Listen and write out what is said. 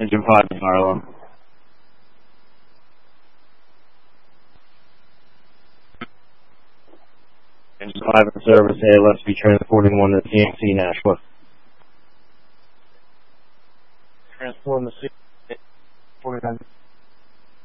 Engine 5 in Harlem. Engine 5 in service, ALS be transporting 1 to TNC Nashua. Transporting the 49.